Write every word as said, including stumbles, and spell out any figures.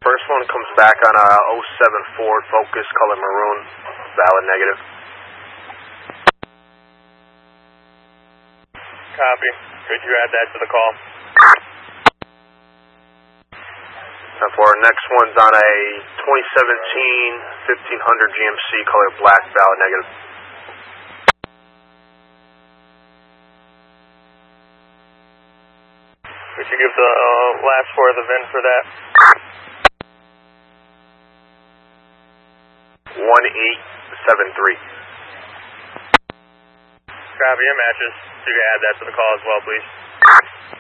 First one comes back on a oh seven Ford Focus, color maroon, valid negative. Copy. Could you add that to the call? ten four, next one's on a twenty seventeen fifteen hundred G M C, color black, valid negative. Could you give the uh, last four of the V I N for that? one eight seven three. Copy, it matches. So you can add that to the call as well, please.